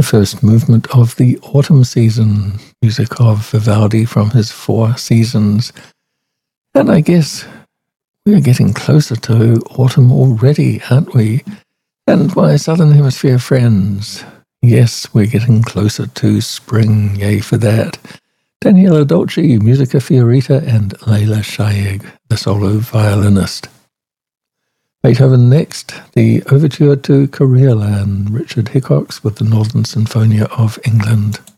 first movement of the autumn season, music of Vivaldi from his Four Seasons. And I guess we're getting closer to autumn already, aren't we? And my Southern Hemisphere friends, yes, we're getting closer to spring, yay for that. Daniela Dolce, Musica Fiorita, and Leila Shayeg, the solo violinist. Beethoven next, the Overture to Korealand, Richard Hickox with the Northern Sinfonia of England.